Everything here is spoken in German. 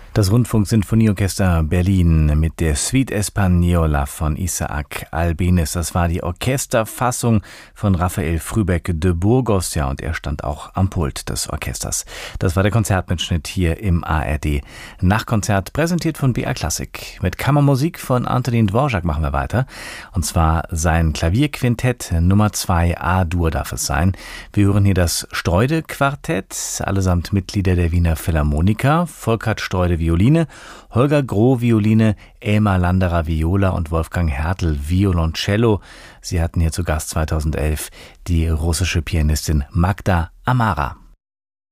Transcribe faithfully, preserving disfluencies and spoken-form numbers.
Das Rundfunksinfonieorchester Berlin mit der Suite Espagnola von Isaac Albéniz. Das war die Orchesterfassung von Raphael Frühbeck de Burgos. Ja, und er stand auch am Pult des Orchesters. Das war der Konzertmitschnitt hier im A R D Nachtkonzert, präsentiert von B R Klassik. Mit Kammermusik von Antonin Dvorak machen wir weiter. Und zwar sein Klavierquintett Nummer zwei, A-Dur darf es sein. Wir hören hier das Streude-Quartett, allesamt Mitglieder der Wiener Philharmoniker. Volkert Streude Violine, Holger Groh Violine, Elmar Landerer Viola und Wolfgang Hertel Violoncello. Sie hatten hier zu Gast zweitausendelf die russische Pianistin Magda Amara.